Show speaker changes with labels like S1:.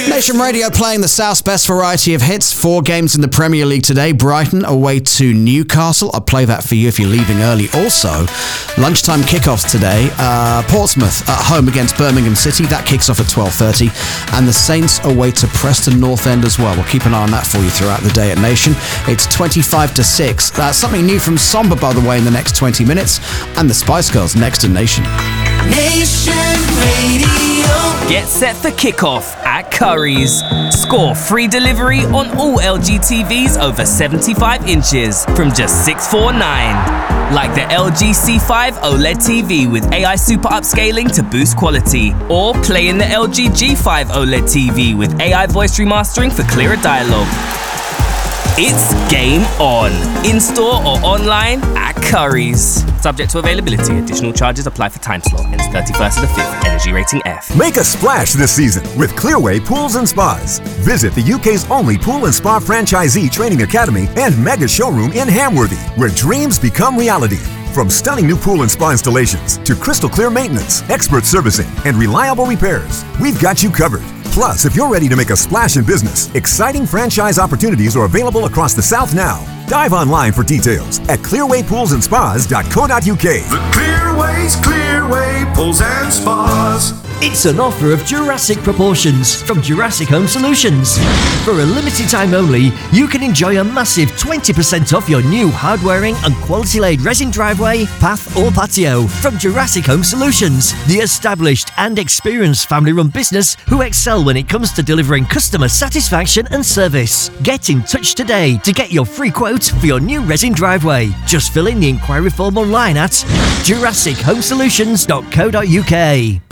S1: Nation Radio playing the South's best variety of hits. 4 games in the Premier League today. Brighton away to Newcastle. I'll play that for you if you're leaving early. Also, lunchtime kickoffs today. Portsmouth at home against Birmingham City. That kicks off at 12:30. And the Saints away to Preston North End as well. We'll keep an eye on that for you throughout the day at Nation. It's 25-6. Something new from Somber, by the way, in the next 20 minutes. And the Spice Girls next to Nation.
S2: Nation Radio.
S3: Get set for kickoff at Curry's. Score free delivery on all LG TVs over 75 inches from just $649. Like the LG C5 OLED TV with AI super upscaling to boost quality. Or play in the LG G5 OLED TV with AI voice remastering for clearer dialogue. It's game on, in-store or online at Curry's. Subject to availability, additional charges apply for time slot. Ends 31st of the 5th, energy rating F.
S4: Make a splash this season with Clearway Pools and Spas. Visit the UK's only pool and spa franchisee training academy and mega showroom in Hamworthy, where dreams become reality. From stunning new pool and spa installations to crystal clear maintenance, expert servicing, and reliable repairs, we've got you covered. Plus, if you're ready to make a splash in business, exciting franchise opportunities are available across the South now. Dive online for details at clearwaypoolsandspas.co.uk.
S5: The Clearway's Clearway Pools and Spas.
S6: It's an offer of Jurassic proportions from Jurassic Home Solutions. For a limited time only, you can enjoy a massive 20% off your new hard-wearing and quality-laid resin driveway, path or patio from Jurassic Home Solutions, the established and experienced family-run business who excel when it comes to delivering customer satisfaction and service. Get in touch today to get your free quote for your new resin driveway. Just fill in the inquiry form online at jurassichomesolutions.co.uk.